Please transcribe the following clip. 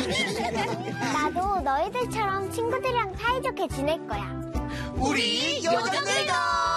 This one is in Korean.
나도 너희들처럼 친구들이랑 사이좋게 지낼 거야. 우리 요정들도!